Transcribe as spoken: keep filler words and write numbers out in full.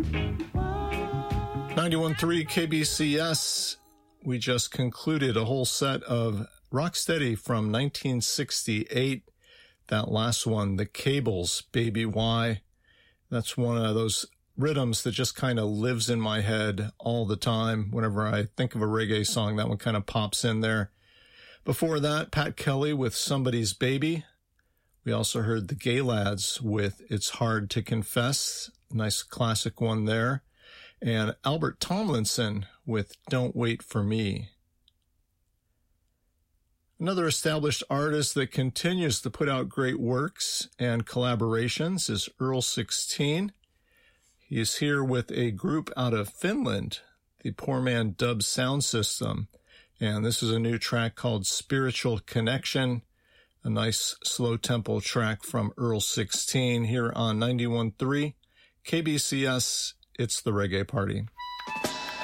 ninety-one point three K B C S, we just concluded a whole set of Rocksteady from nineteen sixty-eight. That last one, The Cables, Baby Why. That's one of those rhythms that just kind of lives in my head all the time. Whenever I think of a reggae song, that one kind of pops in there. Before that, Pat Kelly with Somebody's Baby. We also heard the Gay Lads with It's Hard to Confess. Nice classic one there. And Albert Tomlinson with Don't Wait for Me. Another established artist that continues to put out great works and collaborations is Earl sixteen. He is here with a group out of Finland, the Poor Man Dub Sound System. And this is a new track called Spiritual Connection, a nice slow tempo track from Earl sixteen here on ninety-one point three K B C S. It's the Reggae Party.